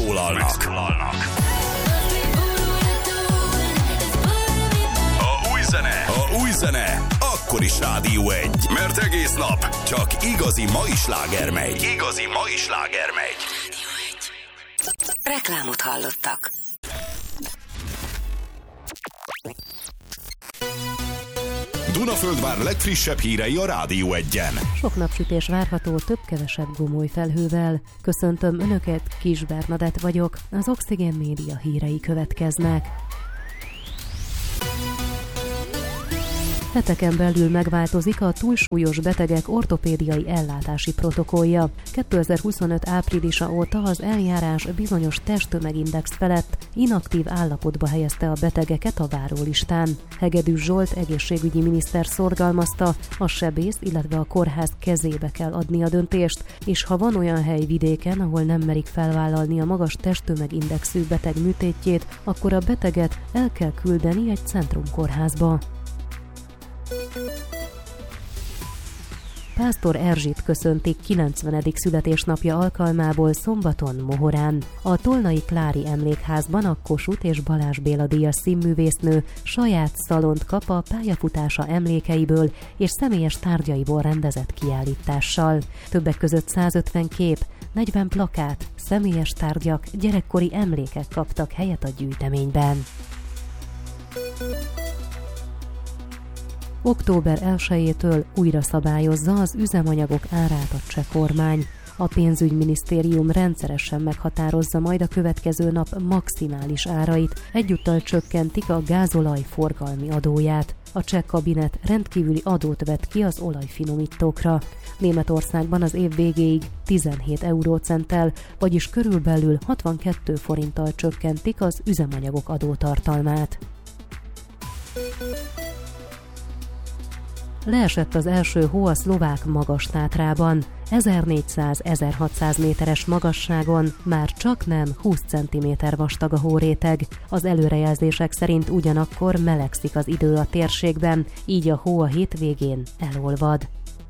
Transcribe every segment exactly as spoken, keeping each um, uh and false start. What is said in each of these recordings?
megszólalnak. megszólalnak. A új zene, a új zene, akkor is Rádió egy. Mert egész nap csak igazi mai sláger megy. Igazi mai sláger megy. Rádió egy. Reklámot hallottak. Dunaföldvár legfrissebb hírei a Rádió egyen. Sok napsütés várható, több-kevesebb gomoly felhővel. Köszöntöm Önöket, Kis Bernadett vagyok, az Oxygen Média hírei következnek. Heteken belül megváltozik a túlsúlyos betegek ortopédiai ellátási protokollja. kétezer-huszonöt áprilisa óta az eljárás bizonyos testtömegindex felett inaktív állapotba helyezte a betegeket a várólistán. Hegedűs Zsolt egészségügyi miniszter szorgalmazta, a sebész, illetve a kórház kezébe kell adni a döntést, és ha van olyan hely vidéken, ahol nem merik felvállalni a magas testtömegindexű beteg műtétjét, akkor a beteget el kell küldeni egy centrumkórházba. Pásztor Erzsit köszöntik kilencvenedik születésnapja alkalmából szombaton Mohorán. A Tolnai Klári Emlékházban a Kossuth és Balázs Béla díjas színművésznő saját szalont kap a pályafutása emlékeiből és személyes tárgyaiból rendezett kiállítással. Többek között százötven kép, negyven plakát, személyes tárgyak, gyerekkori emlékek kaptak helyet a gyűjteményben. október elsejétől újra szabályozza az üzemanyagok árát a cseh kormány. A pénzügyminisztérium rendszeresen meghatározza majd a következő nap maximális árait, egyúttal csökkentik a gázolaj forgalmi adóját. A cseh kabinet rendkívüli adót vet ki az olajfinomítókra. Németországban az év végéig tizenhét eurócenttel, vagyis körülbelül hatvankét forinttal csökkentik az üzemanyagok adótartalmát. Leesett az első hó a szlovák Magas-Tátrában. ezernégyszáz-ezerhatszáz méteres magasságon már csak nem húsz centiméter vastag a hóréteg. Az előrejelzések szerint ugyanakkor melegszik az idő a térségben, így a hó a hétvégén elolvad.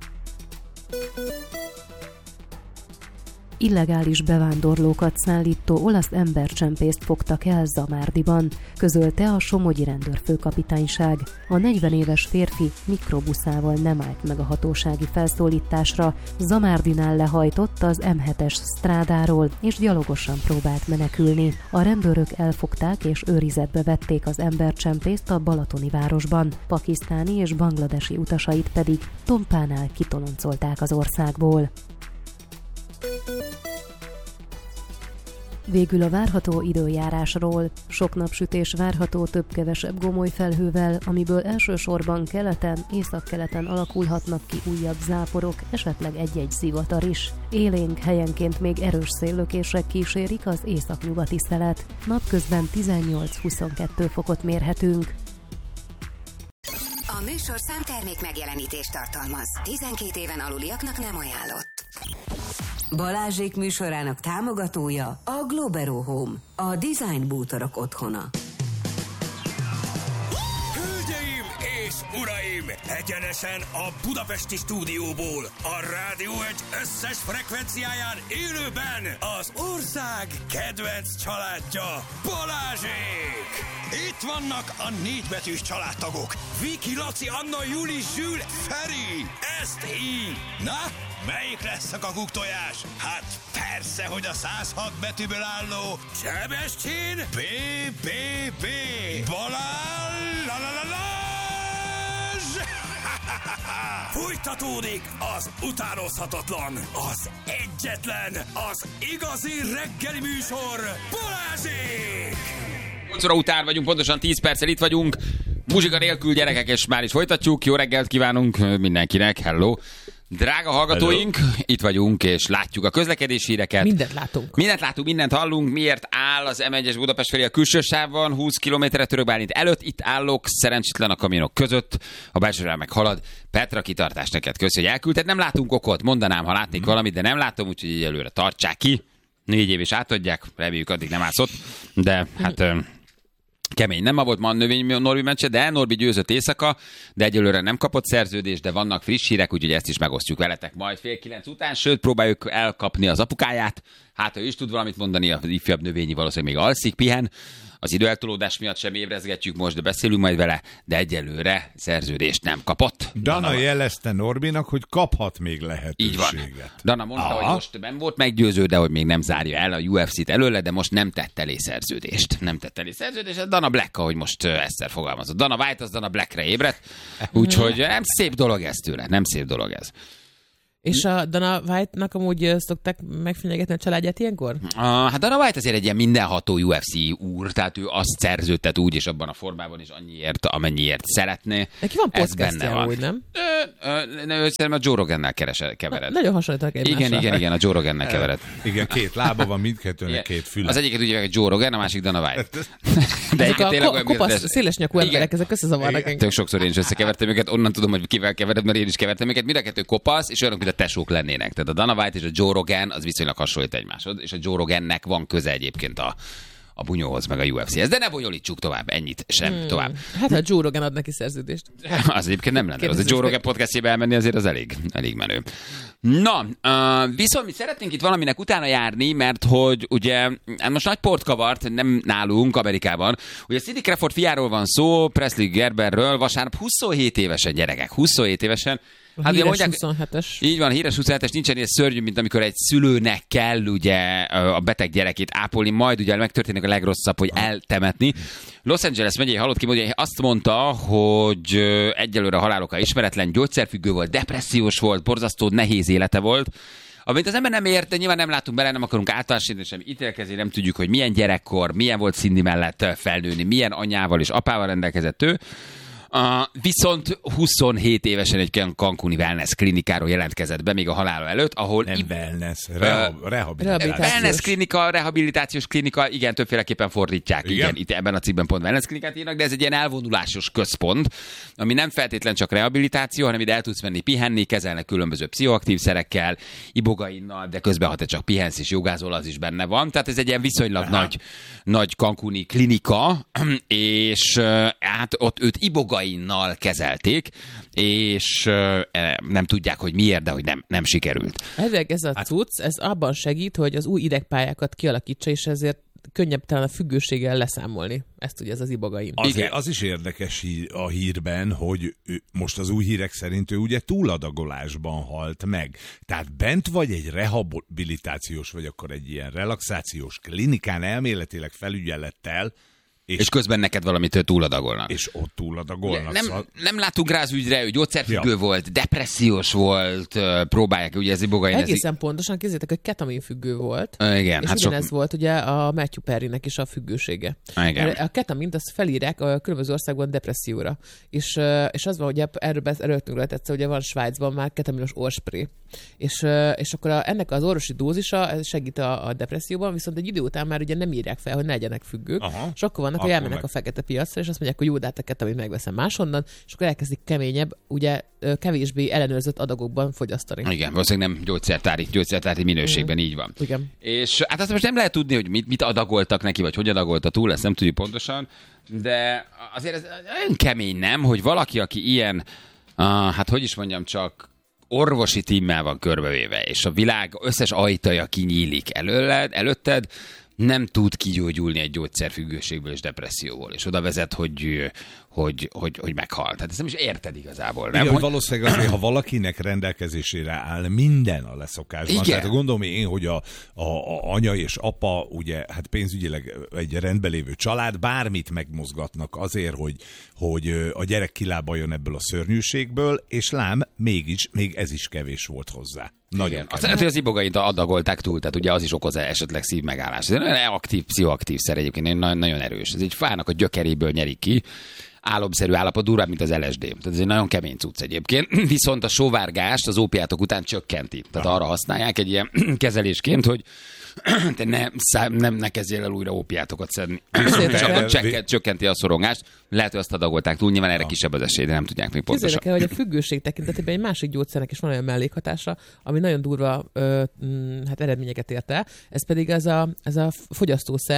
Illegális bevándorlókat szállító olasz embercsempészt fogtak el Zamárdiban, közölte a somogyi rendőrfőkapitányság. A negyven éves férfi mikrobuszával nem állt meg a hatósági felszólításra, Zamárdinál lehajtott az em hetes sztrádáról, és gyalogosan próbált menekülni. A rendőrök elfogták és őrizetbe vették az embercsempészt a balatoni városban, pakisztáni és bangladesi utasait pedig Tompánál kitoloncolták az országból. Végül a várható időjárásról. Sok napsütés várható több-kevesebb gomoly felhővel, amiből elsősorban keleten, északkeleten alakulhatnak ki újabb záporok, esetleg egy-egy zivatar is. Élénk helyenként még erős széllökések kísérik az északnyugati szelet. Napközben tizennyolc-huszonkettő fokot mérhetünk. A műsor számtermék megjelenítést tartalmaz. tizenkét éven aluliaknak nem ajánlott. Balázsék műsorának támogatója a Globero Home, a design bútorok otthona. Hölgyeim és uraim, egyenesen a budapesti stúdióból, a Rádió egy összes frekvenciáján élőben az ország kedvenc családja, Balázsék! Itt vannak a négybetűs családtagok, Viki, Laci, Anna, Juli, Zsül, Feri, ezt így. Na, melyik lesz a kakuktojás? Hát persze, hogy a száz hat betűből álló Sebestyén bé bé bé Balázs! Fújtatódik az utánozhatatlan, az egyetlen, az igazi reggeli műsor, Balázsék! nyolc óra után vagyunk, pontosan tíz perccel itt vagyunk. Muzsika nélkül, gyerekek, és már is folytatjuk. Jó reggelt kívánunk mindenkinek, hello! Drága hallgatóink, hello. Itt vagyunk, és látjuk a közlekedési híreket. Mindent látunk. Mindent látunk, mindent hallunk. Miért áll az em egyes Budapest felé a külső sávban, húsz kilométerre Török Bálint előtt? Itt állok, szerencsétlen a kamionok között, a belső meg halad. Petra, kitartás neked, köszi, hogy elküldted. Nem látunk okot, mondanám, ha látnék hmm. valamit, de nem látom, úgyhogy így előre tartsák ki. Négy év is átadják, reméljük addig nem állsz ott, de hát... Hmm. Kemény. Nem ma volt ma növény Norbi meccse, de Norbi győzött éjszaka, de egyelőre nem kapott szerződést, de vannak friss hírek, úgyhogy ezt is megosztjuk veletek majd fél kilenc után, sőt próbáljuk elkapni az apukáját. Hát ő is tud valamit mondani, az ifjabb növényi valószínűleg még alszik, pihen. Az időeltolódás miatt sem ébrezgetjük most, de beszélünk majd vele, de egyelőre szerződést nem kapott. Dana, Dana jelezte Norbinak, hogy kaphat még lehetőséget. Így van. Dana mondta, Aha. hogy most nem volt meggyőződve, hogy még nem zárja el a U F C-t előle, de most nem tett elé szerződést. Nem tett elé szerződést, Dana Black, ahogy most Eszter fogalmazott. Dana White az Dana Blackre ébredt, úgyhogy nem szép dolog ez tőle, nem szép dolog ez. És a Dana White-nak amúgy szokták megfenyegetni a családját ilyenkor? Uh, hát Dana White azért egy ilyen mindenható U F C úr, tehát ő azt szerződtet úgy és abban a formában is annyiért, amennyiért szeretné. Neki van podcastja amúgy, nem? Ö, ö, ö, szerintem a Joe Rogannel kevered. Na, nagyon hasonlítanak egymásra. Igen, igen, igen, a Joe Rogannel kevered. Igen, két lába van, mindkettőnek két füle. Az egyiket ugye Joe Rogan, a másik Dana White. De ezek a ko- kopasz, szélesnyakú emberek, ezek összezavarnak. Tök sokszor én is összekevertem őket, onnan tudom, hogy kivel kevered, mert én is kevertem őket. Mind a kettő kopasz, és olyanok, mint a tesók lennének. Tehát a Dana White és a Joe Rogan az viszonylag hasonlít egymáshoz, és a Joe Rogannek van köze egyébként a, a bunyóhoz, meg a U F C-hez. De ne bonyolítsuk tovább, ennyit sem hmm. tovább. Hát ha a Joe Rogan ad neki szerződést. Az egyébként nem lenne. Az a Joe Rogan podcastjébe elmenni azért az elég, elég menő. Na, uh, viszont mi szeretnénk itt valaminek utána járni, mert hogy ugye most nagy port kavart, nem nálunk, Amerikában. Ugye Cindy Crawford fiáról van szó, Presley Gerberről, vasárnap huszonhét évesen gyerekek, huszonhét évesen. Hát híres mondják, huszonhetes. Így van, híres huszonhetes, nincsen ilyen szörnyű, mint amikor egy szülőnek kell ugye a beteg gyerekét ápolni, majd ugye megtörténik a legrosszabb, hogy eltemetni. Los Angeles megyei halott ki, hogy azt mondta, hogy egyelőre a halál oka ismeretlen, gyógyszerfüggő volt, depressziós volt, borzasztó nehéz élete volt. Amit az ember nem ért, de nyilván nem látunk bele, nem akarunk általánosítani, sem ítélkezni, nem tudjuk, hogy milyen gyerekkor, milyen volt Cindy mellett felnőni, milyen anyával és apával rendelkezett ő. Uh, viszont huszonhét évesen egy Cancuni wellness klinikáról jelentkezett be még a halála előtt, ahol... Nem wellness, reha- uh, rehabilitációs. Wellness klinika, rehabilitációs klinika, igen, többféleképpen fordítják. Igen? Igen, itt ebben a cikkben pont wellness klinikát írnak, de ez egy ilyen elvonulásos központ, ami nem feltétlen csak rehabilitáció, hanem ide el tudsz menni pihenni, kezelnek különböző pszichoaktív szerekkel, ibogainnal, de közben ha te csak pihensz és jogázol, az is benne van. Tehát ez egy ilyen viszonylag nagy, nagy Cancuni klinika, és uh, hát ott őt ibogai ibogainnnal kezelték, és uh, nem tudják, hogy miért, de hogy nem, nem sikerült. Ezek ez a cucc, ez abban segít, hogy az új idegpályákat kialakítsa, és ezért könnyebb talán a függőséggel leszámolni. Ezt ugye ez az ibogain. Az, az is érdekes a hírben, hogy most az új hírek szerint ő ugye túladagolásban halt meg. Tehát bent vagy egy rehabilitációs, vagy akkor egy ilyen relaxációs klinikán elméletileg felügyelettel, És, és közben neked valamit túladagolnak. És ott túladagolnak. Nem, szóval... nem látunk rá az ügyre, ő gyógyszerfüggő ja. volt, depressziós volt, próbálják, ugye ez ibogain. Egészen ez... pontosan kézzétek, hogy ketaminfüggő volt. Uh, igen. És hát ugyanez sok... volt ugye a Matthew Perrynek is a függősége. Igen. A ketamint azt felírják a különböző országban depresszióra. És, és az van, hogy erről előttünk egyszer, ugye van Svájcban már ketaminos orrspré. És, és akkor a, ennek az orvosi dózisa ez segít a, a depresszióban, viszont egy idő után már ugye nem írják fel, hogy ne legyenek függők. Aha. És akkor vannak, hogy elmennek meg... a fekete piacra, és azt mondják, hogy jó, de hát a ketamint megveszem máshonnan, és akkor elkezdik keményebb, ugye kevésbé ellenőrzött adagokban fogyasztani. Igen, valószínűleg nem gyógyszertári, gyógyszertári minőségben, mm. így van. Igen. És hát azt most nem lehet tudni, hogy mit, mit adagoltak neki, vagy hogy adagolta túl, ezt nem tudjuk pontosan, de azért ez olyan kemény, nem, hogy valaki, aki ilyen, uh, hát hogy is mondjam, csak orvosi tímmel van körbevéve, és a világ összes ajtaja kinyílik előled, előtted, nem tud kigyógyulni egy gyógyszerfüggőségből és depresszióból, és oda vezet, hogy, hogy, hogy, hogy meghal. Tehát ezt nem is érted igazából. Nem? Igen, hogy... valószínűleg azért, ha valakinek rendelkezésére áll minden a leszokásban. Igen. Tehát gondolom én, hogy a, a, a anya és apa, ugye, hát pénzügyileg egy rendben lévő család, bármit megmozgatnak azért, hogy, hogy a gyerek kilábaljon ebből a szörnyűségből, és lám, mégis, még ez is kevés volt hozzá. Nagyon. Azt lehet, hogy az ibogaint adagolták túl, tehát ugye az is okoz esetleg szívmegállás. Ez egy aktív, pszichoaktív szer egyébként, nagyon erős. Ez egy fának a gyökeréből nyerik ki. Álomszerű állapot, durvább, mint az el es dé. Tehát ez egy nagyon kemény cucc egyébként. Viszont a sóvárgást az ópiátok után csökkenti. Tehát arra használják egy ilyen kezelésként, hogy te ne, szám, nem ne kezdjél el újra ópiátokat szedni. Csak csökkent, csökkenti a szorongást. Lehet, hogy azt adagolták túl, nyilván erre kisebb az esély, de nem tudják még pontosan. Képzeljük el, hogy a függőség tekintetében egy másik gyógyszernek is van olyan mellékhatása, ami nagyon durva ö, hát eredményeket ért el. Ez pedig ez a, ez a fogyasztószer,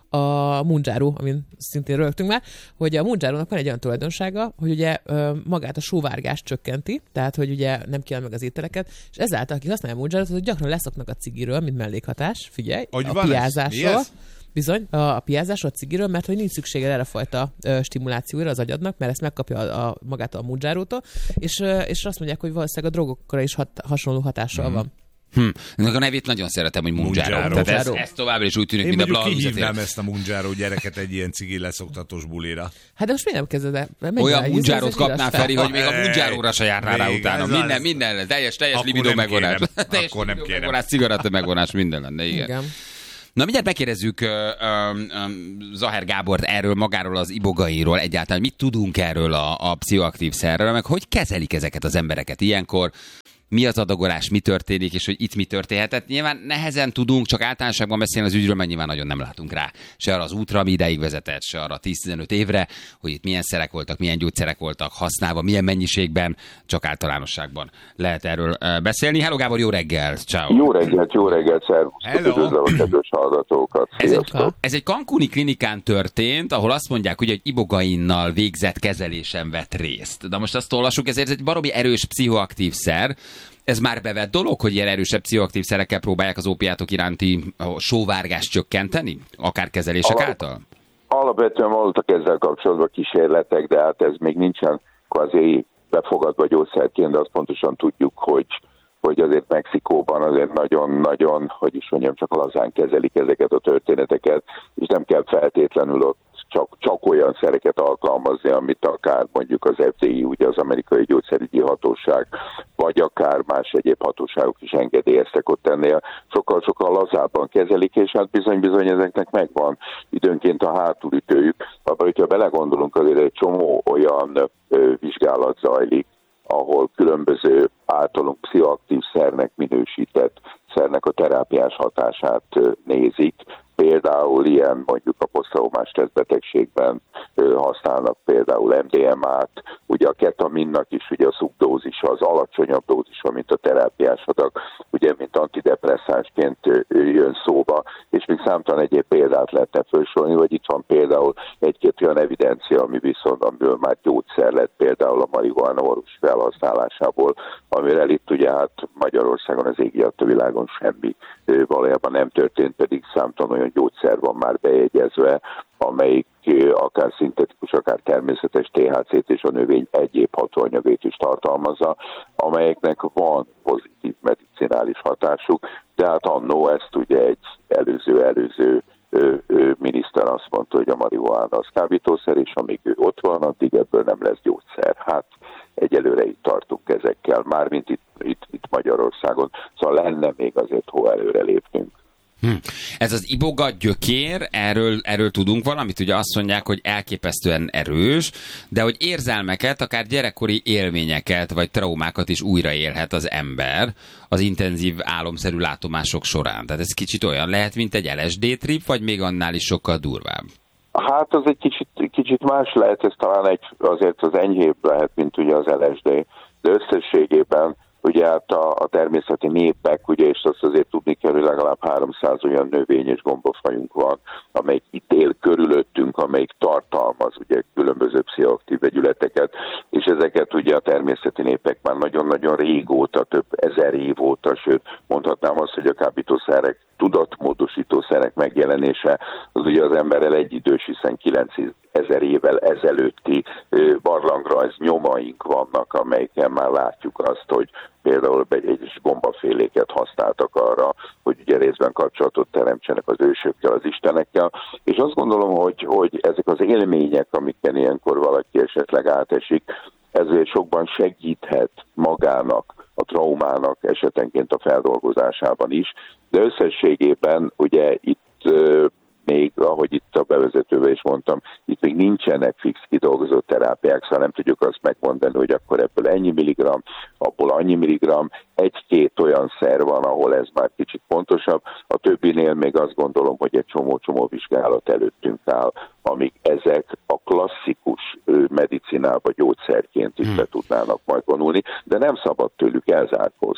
a Mounjaro, amin szintén rögtünk már, hogy a Mounjarónak van egy olyan tulajdonsága, hogy ugye magát a sóvárgást csökkenti, tehát hogy ugye nem kell meg az ételeket, és ezáltal, akik használják a Mounjarot, hogy gyakran leszoknak a cigiről, mint mellékhatás, figyelj, hogy a piázásról. Bizony, a, a piázásról, a cigiről, mert hogy nincs szüksége erre fajta ö, stimulációra az agyadnak, mert ezt megkapja a, a, magát a Mounjarótól, és, ö, és azt mondják, hogy valószínűleg a drogokra is hat, hasonló hatással mm. van. Hm. A nevét nagyon szeretem, hogy Mounjaro. Tehát ez, ez továbbra is úgy tűnik, én mint a Blaha Luzet. Én kihívnám ezt a Mounjaro gyereket egy ilyen cigi leszoktatós bulira. Hát de most miért nem kezded el? Olyan Mounjarot kapnál, Feri, hogy még a Mounjaróra se járnál rá utána. Minden, minden, teljes, teljes libidó megvonás. Teljes akkor nem kérem. Megvonás, cigaretta megvonás, minden lenne, igen. igen. Na, mindjárt megkérdezzük uh, uh, uh, Zahár Gábort erről, magáról az ibogairól, egyáltalán mit tudunk erről a, a pszichoaktív szerről, meg hogy kezelik ezeket az embereket ilyenkor, mi az adagolás, mi történik, és hogy itt mi történhetett. Nyilván nehezen tudunk csak általánosságban beszélni az ügyről, mert nyilván nagyon nem látunk rá. Se arra az útra, ami ideig vezetett, se arra tíz-tizenöt évre, hogy itt milyen szerek voltak, milyen gyógyszerek voltak használva, milyen mennyiségben, csak általánosságban lehet erről beszélni. Hello Gábor, jó reggel! Ciao. Jó reggelt, jó reggelt, szervusztok, üdvözlöm a kedves hallgatókat. Ez egy, ez egy cancúni klinikán történt, ahol azt mondják, hogy egy ibogainnal végzett kezelésen vett részt. De most azt olvasjuk, ezért egy baromi erős pszichoaktív szer. Ez már bevett dolog, hogy ilyen erősebb pszichoaktív szerekkel próbálják az ópiátok iránti sóvárgást csökkenteni? Akár kezelések Alap, által? Alapvetően voltak ezzel kapcsolatban kísérletek, de hát ez még nincsen kvázi befogadva gyógyszerként, de azt pontosan tudjuk, hogy, hogy azért Mexikóban azért nagyon-nagyon, hogy is mondjam, csak lazán kezelik ezeket a történeteket, és nem kell feltétlenül ott Csak, csak olyan szereket alkalmazni, amit akár mondjuk az ef dé i, ugye az amerikai gyógyszerügyi hatóság, vagy akár más egyéb hatóságok is engedélyeztek ott ennél. Sokkal-sokkal lazábban kezelik, és hát bizony-bizony ezeknek megvan időnként a hátulütőjük. Abban, hogyha belegondolunk, azért egy csomó olyan ö, vizsgálat zajlik, ahol különböző általunk pszichoaktív szernek minősített szernek a terápiás hatását nézik. Például ilyen mondjuk a posztraumás stresszbetegségben használnak például em dé em á-t, ugye a ketaminnak is ugye a szubdózisa, az alacsonyabb dózisa, mint a terápiás adag, ugye mint antidepresszánsként jön szóba, és még számtalan egyéb példát lehetne felsorolni, vagy itt van például egy-két olyan evidencia, ami viszont amiből már gyógyszer lett, például a marihuána orvosi felhasználásából, amivel itt ugye hát Magyarországon az égi adta világon semmi valójában nem történt, pedig számtalan olyan gyógyszer van már bejegyezve, amelyik akár szintetikus, akár természetes té há cét és a növény egyéb hatóanyagait is tartalmazza, amelyeknek van pozitív medicinális hatásuk, de hát annó ezt ugye egy előző-előző miniszter azt mondta, hogy a marihuána az kábítószer, és amíg ő ott van, addig ebből nem lesz gyógyszer. Hát egyelőre itt tartunk ezekkel, mármint itt, itt, itt Magyarországon, szóval lenne még azért hol előre lépnünk. Hm. Ez az iboga gyökér, erről, erről tudunk valamit, ugye azt mondják, hogy elképesztően erős, de hogy érzelmeket, akár gyerekkori élményeket, vagy traumákat is újraélhet az ember az intenzív álomszerű látomások során. Tehát ez kicsit olyan lehet, mint egy el es dé trip, vagy még annál is sokkal durvább. Hát az egy kicsit, kicsit más lehet, ez talán egy, azért az enyhébb lehet, mint ugye az el es dé, de összességében ugye hát a, a természeti népek, ugye, és azt azért tudni kell, hogy legalább háromszáz olyan növény és gombafajunk van, amelyik itt él körülöttünk, amelyik tartalmaz ugye különböző pszichoaktív vegyületeket, és ezeket ugye a természeti népek már nagyon-nagyon régóta, több ezer év óta, sőt mondhatnám azt, hogy a kábítószerek, tudatmódosítószerek megjelenése az ugye az emberrel egyidős, hiszen kilencezer évvel ezelőtti barlangrajz nyomaink vannak, amelyeken már látjuk azt, hogy például egy gombaféléket használtak arra, hogy ugye részben kapcsolatot teremtsenek az ősökkel, az istenekkel, és azt gondolom, hogy, hogy ezek az élmények, amiken ilyenkor valaki esetleg átesik, ezért sokban segíthet magának, a traumának esetenként a feldolgozásában is, de összességében ugye itt még, ahogy itt a bevezetőben is mondtam, itt még nincsenek fix kidolgozott terápiák, szóval nem tudjuk azt megmondani, hogy akkor ebből ennyi milligram, abból annyi milligram, egy-két olyan szer van, ahol ez már kicsit pontosabb, a többinél még azt gondolom, hogy egy csomó-csomó vizsgálat előttünk áll, amíg ezek a klasszikus medicinába gyógyszerként is be tudnának majd vonulni, de nem szabad tőlük elzárkózni.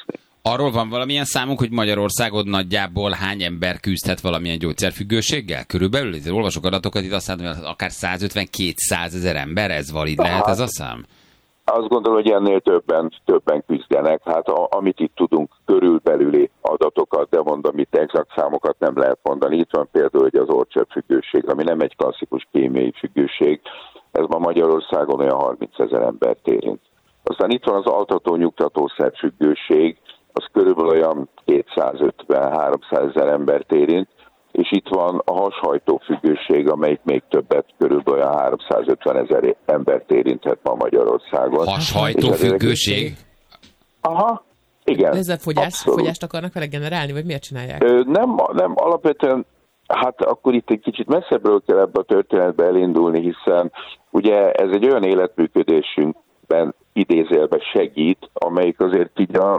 Arról van valamilyen számunk, hogy Magyarországon nagyjából hány ember küzdhet valamilyen gyógyszerfüggőséggel? Körülbelül, itt olvasok adatokat, itt azt mondom, hogy akár százötven-kétszázezer ember, ez valid lehet ez a szám? Azt gondolom, hogy ennél többen, többen küzdenek. Hát a, amit itt tudunk, körülbelüli adatokat, de mondom, itt exakt számokat nem lehet mondani. Itt van például hogy az orrcseppfüggőség, ami nem egy klasszikus kémiai függőség, ez ma Magyarországon olyan harmincezer embert érint. Aztán itt van az altató-nyugtatószer-függőség, az körülbelül olyan kétszázötven-háromszázezer embert érint, és itt van a hashajtó függőség, amelyik még többet, körülbelül olyan háromszázötven ezer embert érinthet ma Magyarországon. Hashajtó függőség? Aha, igen. De ezzel fogyást, fogyást akarnak vele generálni, vagy miért csinálják? Ö, nem, nem, alapvetően, hát akkor itt egy kicsit messzebbről kell ebbe a történetbe elindulni, hiszen ugye ez egy olyan életműködésünkben idézélbe segít, amelyik azért így a